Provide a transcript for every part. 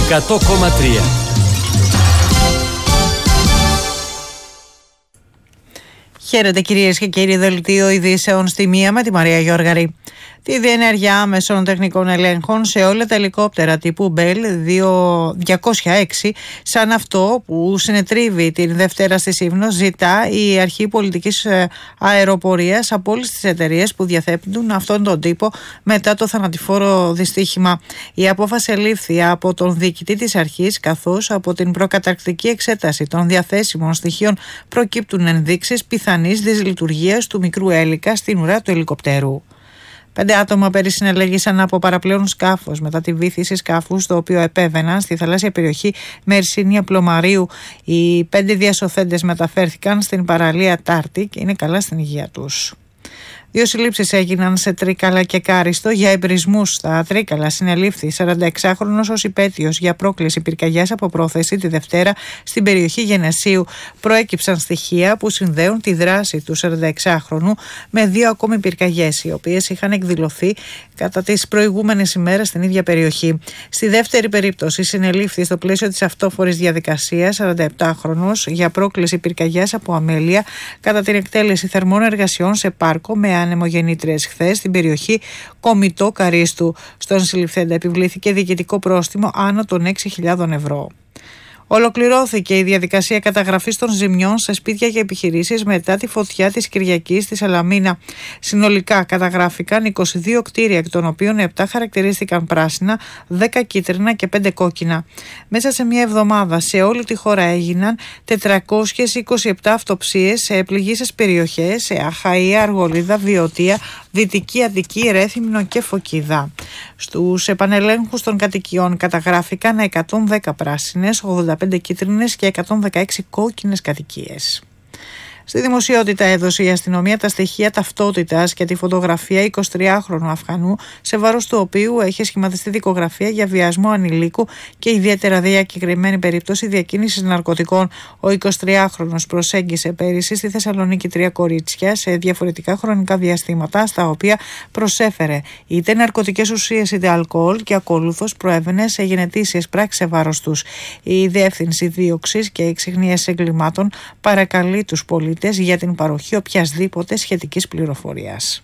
100,3. Χαίρετε κυρίες και κύριοι, δελτίο ειδήσεων στη μία με τη Μαρία Γιώργαρη. Τη διενέργεια άμεσων τεχνικών ελέγχων σε όλα τα ελικόπτερα τύπου Bell 206, σαν αυτό που συνετρίβει την Δευτέρα στη Σύμνο, ζητά η Αρχή Πολιτικής Αεροπορίας από όλες τις εταιρείες που διαθέτουν αυτόν τον τύπο μετά το θανατηφόρο δυστύχημα. Η απόφαση ελήφθη από τον διοικητή της αρχής, καθώς από την προκαταρκτική εξέταση των διαθέσιμων στοιχείων προκύπτουν ενδείξεις πιθανής δυσλειτουργίας του μικρού έλικα στην ουρά του ελικοπτέρου. 5 άτομα συνελέγησαν από παραπλέον σκάφος μετά τη βύθιση σκάφους το οποίο επέβαιναν στη θαλάσσια περιοχή Μερσίνια Πλωμαρίου. Οι 5 διασωθέντες μεταφέρθηκαν στην παραλία Τάρτη και είναι καλά στην υγεία τους. 2 συλλήψεις έγιναν σε Τρίκαλα και Κάριστο για εμπρισμούς. Στα Τρίκαλα συνελήφθη 46χρονος ως υπέτειος για πρόκληση πυρκαγιάς από πρόθεση τη Δευτέρα στην περιοχή Γενεσίου. Προέκυψαν στοιχεία που συνδέουν τη δράση του 46χρονου με 2 ακόμη πυρκαγιές, οι οποίες είχαν εκδηλωθεί κατά τις προηγούμενες ημέρες στην ίδια περιοχή. Στη δεύτερη περίπτωση συνελήφθη στο πλαίσιο της αυτόφορης διαδικασίας 47χρονος για πρόκληση πυρκαγιάς από αμέλεια κατά την εκτέλεση θερμών εργασιών σε πάρκο με ανεμογεννήτριες χθες στην περιοχή Κομιτό Καρίστου. Στον συλληφθέντα επιβλήθηκε διοικητικό πρόστιμο άνω των 6.000 ευρώ. Ολοκληρώθηκε η διαδικασία καταγραφής των ζημιών σε σπίτια και επιχειρήσεις μετά τη φωτιά της Κυριακής στη Σαλαμίνα. Συνολικά καταγράφηκαν 22 κτίρια, εκ των οποίων 7 χαρακτηρίστηκαν πράσινα, 10 κίτρινα και 5 κόκκινα. Μέσα σε μια εβδομάδα σε όλη τη χώρα έγιναν 427 αυτοψίες σε πληγείσες περιοχές, σε Αχαΐα, Αργολίδα, Βιωτία, Δυτική Αττική, Ρέθυμνο και Φωκίδα. Στους επανελέγχους των κατοικιών καταγράφηκαν 110 πράσινες, 85 κίτρινες και 116 κόκκινες κατοικίες. Στη δημοσιότητα έδωσε η αστυνομία τα στοιχεία ταυτότητας και τη φωτογραφία 23χρονου Αφγανού, σε βάρος του οποίου έχει σχηματιστεί δικογραφία για βιασμό ανηλίκου και ιδιαίτερα διακεκριμένη περίπτωση διακίνησης ναρκωτικών. Ο 23χρονος προσέγγισε πέρυσι στη Θεσσαλονίκη 3 κορίτσια σε διαφορετικά χρονικά διαστήματα, στα οποία προσέφερε είτε ναρκωτικές ουσίες είτε αλκοόλ και ακολούθως προέβαινε σε γενετήσιες πράξεις σε βάρος τους. Η Διεύθυνση Δίωξης και Εξυχνίασης Εγκλημάτων παρακαλεί τους πολίτες για την παροχή οποιασδήποτε σχετικής πληροφορίας.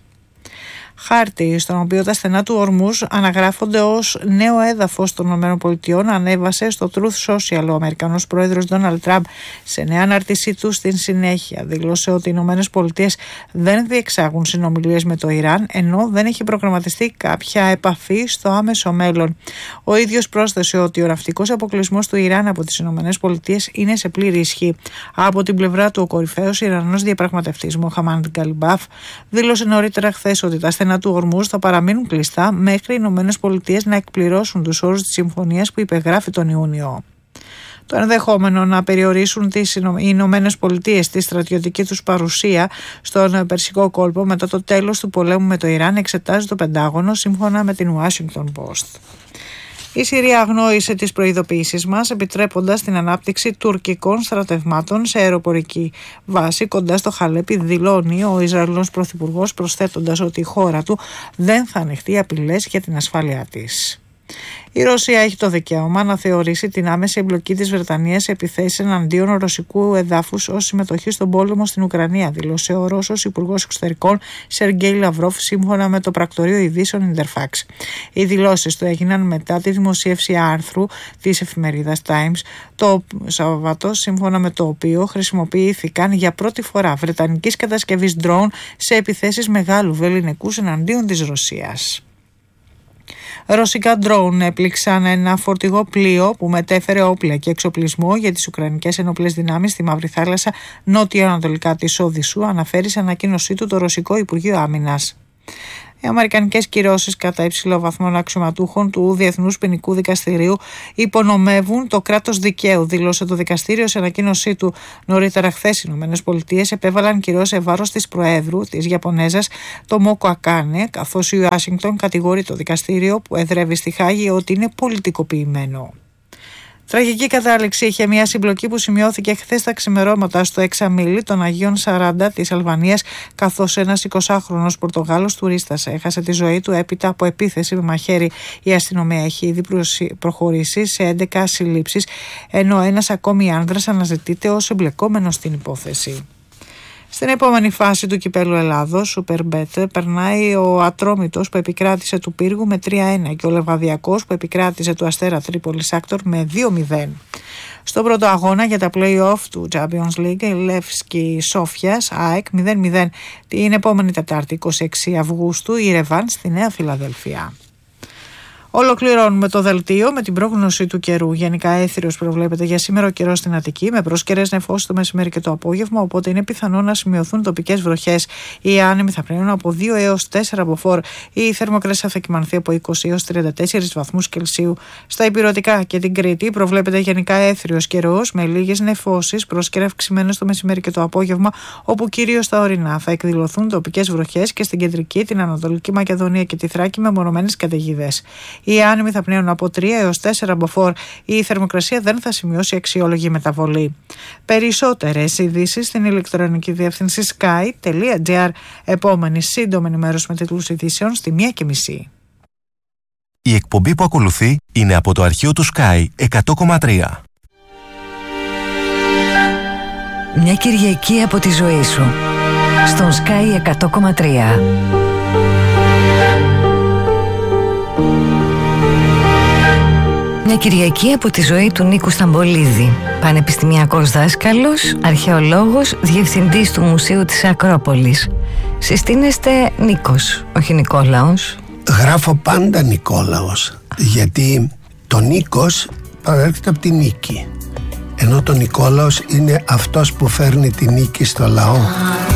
Χάρτη, στον οποίο τα στενά του Ορμούζ αναγράφονται ως νέο έδαφος των ΗΠΑ, ανέβασε στο Truth Social ο Αμερικανός πρόεδρος Ντόναλντ Τραμπ. Σε νέα ανάρτησή του στην συνέχεια δήλωσε ότι οι ΗΠΑ δεν διεξάγουν συνομιλίες με το Ιράν, ενώ δεν έχει προγραμματιστεί κάποια επαφή στο άμεσο μέλλον. Ο ίδιος πρόσθεσε ότι ο ναυτικός αποκλεισμός του Ιράν από τις ΗΠΑ είναι σε πλήρη ισχύ. Από την πλευρά του, ο κορυφαίος Ιρανός διαπραγματευτής Μοχαμάντ Γκαλιμπάφ δήλωσε νωρίτερα χθες ότι τα στενά του Ορμούζ θα παραμείνουν κλειστά μέχρι οι ΗΠΑ να εκπληρώσουν τους όρους της συμφωνίας που υπεγράφει τον Ιούνιο. Το ενδεχόμενο να περιορίσουν οι Ηνωμένες Πολιτείες τη στρατιωτική τους παρουσία στον Περσικό κόλπο μετά το τέλος του πολέμου με το Ιράν εξετάζει το Πεντάγωνο, σύμφωνα με την Washington Post. Η Συρία αγνόησε τις προειδοποιήσεις μας, επιτρέποντας την ανάπτυξη τουρκικών στρατευμάτων σε αεροπορική βάση κοντά στο Χαλέπι, δηλώνει ο Ισραηλινός Πρωθυπουργός, προσθέτοντας ότι η χώρα του δεν θα ανεχτεί απειλές για την ασφάλειά της. Η Ρωσία έχει το δικαίωμα να θεωρήσει την άμεση εμπλοκή της Βρετανίας σε επιθέσεις εναντίον ρωσικού εδάφους ως συμμετοχή στον πόλεμο στην Ουκρανία, δήλωσε ο Ρώσος Υπουργός Εξωτερικών Σεργέι Λαυρόφ, σύμφωνα με το πρακτορείο ειδήσεων Interfax. Οι δηλώσεις του έγιναν μετά τη δημοσίευση άρθρου της εφημερίδας Times το Σαββατό, σύμφωνα με το οποίο χρησιμοποιήθηκαν για πρώτη φορά βρετανικής κατασκευής ντρόουν σε επιθέσεις μεγάλου βεληνικούς εναντίον της Ρωσίας. Ρωσικά ντρόουν έπληξαν ένα φορτηγό πλοίο που μετέφερε όπλα και εξοπλισμό για τις Ουκρανικές ενόπλες δυνάμεις στη Μαύρη Θάλασσα, νότια-ανατολικά της Οδυσσού, αναφέρει σε ανακοίνωσή του το Ρωσικό Υπουργείο Άμυνας. Οι αμερικανικές κυρώσεις κατά υψηλόβαθμων αξιωματούχων του Διεθνούς Ποινικού Δικαστηρίου υπονομεύουν το κράτος δικαίου, δήλωσε το δικαστήριο σε ανακοίνωσή του. Νωρίτερα χθες οι ΗΠΑ επέβαλαν κυρώσεις σε βάρος της Προέδρου της Ιαπωνέζας Τομόκο Ακάνε, καθώς η Ουάσιγκτον κατηγορεί το δικαστήριο που εδρεύει στη Χάγη ότι είναι πολιτικοποιημένο. Τραγική κατάληξη είχε μια συμπλοκή που σημειώθηκε χθες τα ξημερώματα στο Εξαμίλι των Αγίων 40 της Αλβανίας, καθώς ένας 20χρονος Πορτογάλος τουρίστας έχασε τη ζωή του έπειτα από επίθεση με μαχαίρι. Η αστυνομία έχει ήδη προχωρήσει σε 11 συλλήψεις, ενώ ένας ακόμη άνδρας αναζητείται ως εμπλεκόμενος στην υπόθεση. Στην επόμενη φάση του Κυπέλλου Ελλάδος, Superbet, περνάει ο Ατρόμητος που επικράτησε του Πύργου με 3-1 και ο Λεβαδιακός που επικράτησε του Αστέρα Τρίπολης Άκτορ με 2-0. Στον πρώτο αγώνα για τα play-off του Champions League, η Λεύσκη Σόφιας, ΑΕΚ 0-0 την επόμενη Τετάρτη 26 Αυγούστου, η Ρεβάν στη Νέα Φιλαδέλφια. Ολοκληρώνουμε το δελτίο με την πρόγνωση του καιρού. Γενικά έθριος προβλέπεται για σήμερα ο καιρός στην Αττική, με πρόσκαιρες νεφώσεις το μεσημέρι και το απόγευμα, οπότε είναι πιθανό να σημειωθούν τοπικές βροχές. Οι άνεμοι θα πνέουν από 2 έως 4 μποφόρ. Η θερμοκρασία θα κυμανθεί από 20 έως 34 βαθμούς Κελσίου. Στα Ηπειρωτικά και την Κρήτη προβλέπεται γενικά έθριος καιρός, με λίγες νεφώσεις, πρόσκαιρα αυξημένες το μεσημέρι και το απόγευμα, όπου κυρίως στα ορεινά θα εκδηλωθούν τοπικές βροχές και στην κεντρική, την Ανατολική Μακεδονία και τη Θράκη με μονομένες καταιγίδες. Οι άνεμοι θα πνέουν από 3 έως 4 μποφόρ. Η θερμοκρασία δεν θα σημειώσει αξιόλογη μεταβολή. Περισσότερες ειδήσεις στην ηλεκτρονική διεύθυνση sky.gr. Επόμενη σύντομη ενημέρωση με τίτλους ειδήσεων στη 1:30. Η εκπομπή που ακολουθεί είναι από το αρχείο του Sky 100,3. Μια Κυριακή από τη ζωή σου στον Sky 100,3. Μια Κυριακή από τη ζωή του Νίκου Σταμπολίδη, πανεπιστημιακός δάσκαλος, αρχαιολόγος, διευθυντής του Μουσείου της Ακρόπολης. Συστήνεστε Νίκος, όχι Νικόλαος. Γράφω πάντα Νικόλαος, γιατί το Νίκος προέρχεται από τη νίκη, ενώ το Νικόλαος είναι αυτός που φέρνει τη νίκη στο λαό.